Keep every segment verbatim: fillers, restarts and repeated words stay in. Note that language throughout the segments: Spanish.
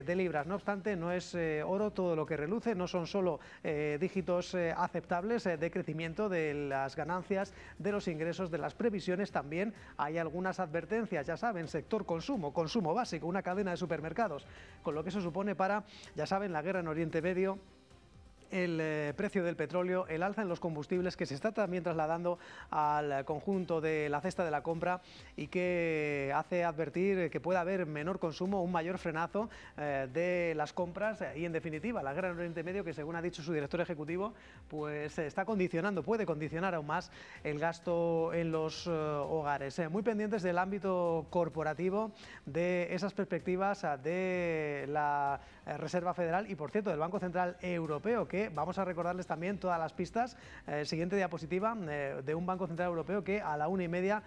de libras. No obstante, no es eh, oro todo lo que reluce, no son solo eh, dígitos eh, aceptables eh, de crecimiento de las ganancias, de los ingresos, de las previsiones. También hay algunas advertencias, ya saben, sector consumo, consumo básico, una cadena de supermercados, con lo que eso supone para, ya saben, la guerra en Oriente Medio, el eh, precio del petróleo, el alza en los combustibles que se está también trasladando al conjunto de la cesta de la compra y que hace advertir que puede haber menor consumo, un mayor frenazo eh, de las compras y, en definitiva, la guerra en Oriente Medio, que según ha dicho su director ejecutivo, pues está condicionando, puede condicionar aún más el gasto en los eh, hogares. Eh, muy pendientes del ámbito corporativo, de esas perspectivas de la eh, Reserva Federal y, por cierto, del Banco Central Europeo, que vamos a recordarles también todas las pistas. Eh, siguiente diapositiva eh, de un Banco Central Europeo que a la una y media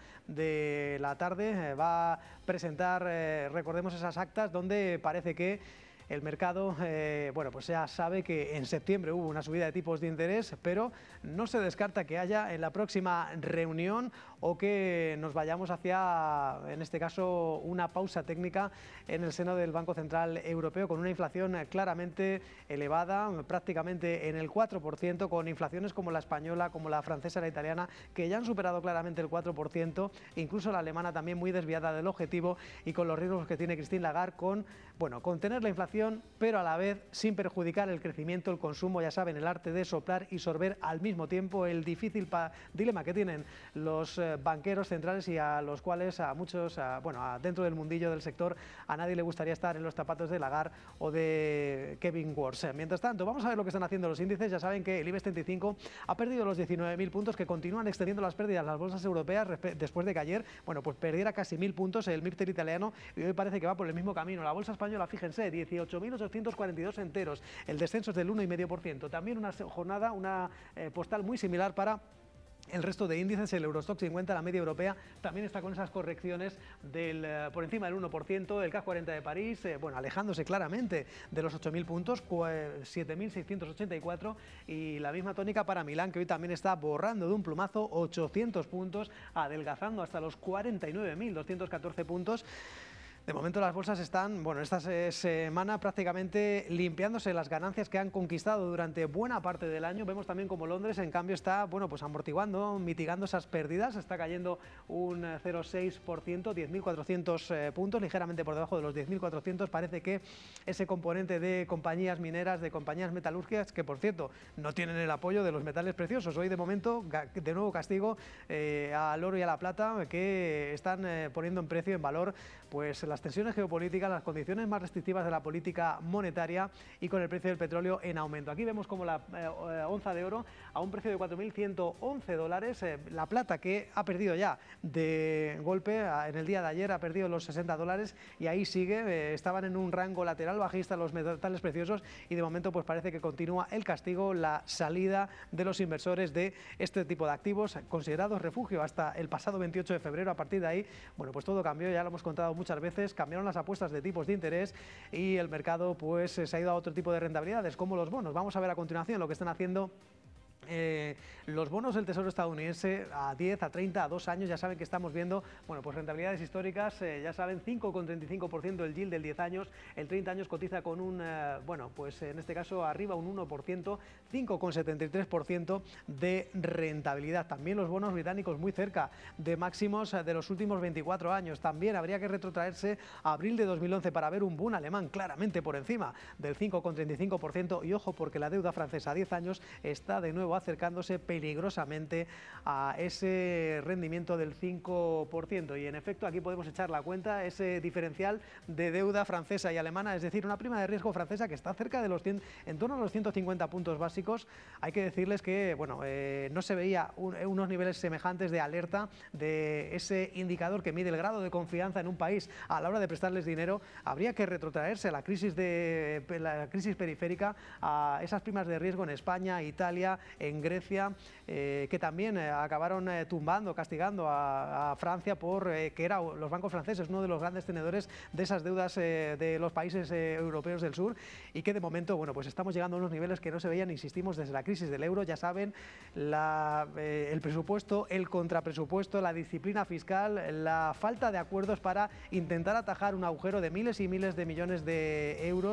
de la tarde eh, va a presentar, eh, recordemos, esas actas donde parece que el mercado, eh, bueno, pues ya sabe que en septiembre hubo una subida de tipos de interés, pero no se descarta que haya en la próxima reunión o que nos vayamos hacia, en este caso, una pausa técnica en el seno del Banco Central Europeo, con una inflación claramente elevada, prácticamente en el cuatro por ciento, con inflaciones como la española, como la francesa, la italiana, que ya han superado claramente el cuatro por ciento, incluso la alemana también muy desviada del objetivo, y con los riesgos que tiene Christine Lagarde con, bueno, contener la inflación, pero a la vez sin perjudicar el crecimiento, el consumo. Ya saben, el arte de soplar y sorber al mismo tiempo, el difícil dilema que tienen los eh, banqueros centrales, y a los cuales a muchos, a, bueno, a, dentro del mundillo del sector, a nadie le gustaría estar en los zapatos de Lagarde o de Kevin Warsh. Mientras tanto, vamos a ver lo que están haciendo los índices. Ya saben que el IBEX treinta y cinco ha perdido los diecinueve mil puntos, que continúan extendiendo las pérdidas las bolsas europeas después de que ayer, bueno, pues perdiera casi mil puntos el MIPTER italiano, y hoy parece que va por el mismo camino. La bolsa española, fíjense, dieciocho mil ochocientos cuarenta y dos enteros, el descenso es del uno coma cinco por ciento. También una jornada, una eh, postal muy similar para el resto de índices. El Eurostoxx cincuenta, la media europea, también está con esas correcciones del, eh, por encima del uno por ciento. El CAC cuarenta de París, eh, bueno, alejándose claramente de los ocho mil puntos, siete mil seiscientos ochenta y cuatro, y la misma tónica para Milán, que hoy también está borrando de un plumazo ochocientos puntos, adelgazando hasta los cuarenta y nueve mil doscientos catorce puntos. De momento las bolsas están, bueno, esta semana prácticamente limpiándose las ganancias que han conquistado durante buena parte del año. Vemos también como Londres, en cambio, está, bueno, pues amortiguando, mitigando esas pérdidas. Está cayendo un cero coma seis por ciento, diez mil cuatrocientos eh, puntos, ligeramente por debajo de los diez mil cuatrocientos. Parece que ese componente de compañías mineras, de compañías metalúrgicas, que por cierto no tienen el apoyo de los metales preciosos. Hoy de momento, de nuevo castigo eh, al oro y a la plata, que están eh, poniendo en precio, en valor, pues las tensiones geopolíticas, las condiciones más restrictivas de la política monetaria, y con el precio del petróleo en aumento. Aquí vemos como la eh, onza de oro a un precio de cuatro mil ciento once dólares. Eh, la plata, que ha perdido ya de golpe en el día de ayer, ha perdido los sesenta dólares, y ahí sigue. Eh, estaban en un rango lateral bajista los metales preciosos, y de momento pues parece que continúa el castigo, la salida de los inversores de este tipo de activos considerados refugio hasta el pasado veintiocho de febrero. A partir de ahí, bueno, pues todo cambió, ya lo hemos contado muchas veces. Cambiaron las apuestas de tipos de interés y el mercado pues se ha ido a otro tipo de rentabilidades, como los bonos. Vamos a ver a continuación lo que están haciendo Eh, los bonos del Tesoro estadounidense a diez, a treinta, a dos años. Ya saben que estamos viendo, bueno, pues rentabilidades históricas, eh, ya saben, cinco coma treinta y cinco por ciento el yield del diez años, el treinta años cotiza con un, eh, bueno, pues en este caso arriba un uno por ciento, cinco coma setenta y tres por ciento de rentabilidad. También los bonos británicos muy cerca de máximos de los últimos veinticuatro años. También habría que retrotraerse a abril de dos mil once para ver un boom alemán claramente por encima del cinco coma treinta y cinco por ciento, y ojo, porque la deuda francesa a diez años está de nuevo acercándose peligrosamente a ese rendimiento del cinco por ciento. Y en efecto, aquí podemos echar la cuenta, ese diferencial de deuda francesa y alemana, es decir, una prima de riesgo francesa que está cerca de los cien, en torno a los ciento cincuenta puntos básicos. Hay que decirles que, bueno, eh, no se veía un, unos niveles semejantes de alerta de ese indicador que mide el grado de confianza en un país a la hora de prestarles dinero. Habría que retrotraerse a la crisis de la crisis periférica, a esas primas de riesgo en España, Italia, en Grecia, eh, que también eh, acabaron eh, tumbando, castigando a, a Francia por eh, que eran los bancos franceses uno de los grandes tenedores de esas deudas eh, de los países eh, europeos del sur, y que de momento, bueno, pues estamos llegando a unos niveles que no se veían, insistimos, desde la crisis del euro. Ya saben, la, eh, el presupuesto, el contrapresupuesto, la disciplina fiscal, la falta de acuerdos para intentar atajar un agujero de miles y miles de millones de euros